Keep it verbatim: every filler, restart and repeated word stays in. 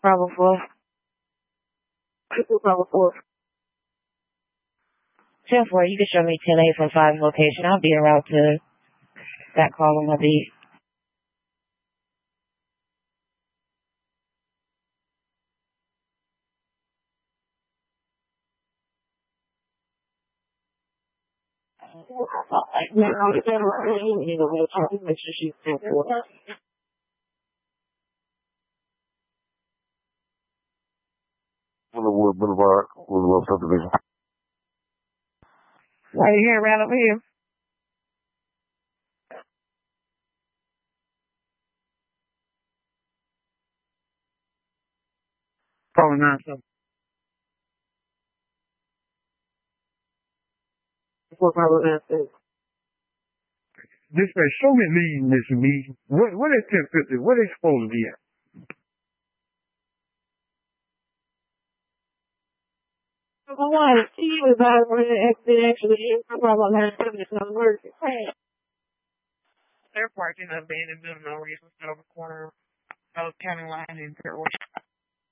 Bravo four. Bravo four. ten four, you can show me ten eight from five location. I'll be en route to that call on my beat. Willowwood Boulevard, Willowwood subdivision. Right here, right over here. Probably not, so. This way, show me leading this meeting. What, what is ten fifty? What they supposed to be at? I want to see you about when it actually is. I'm probably going to have to come work. They're parking up abandoned building no reason, set over corner of County Line in Fairway.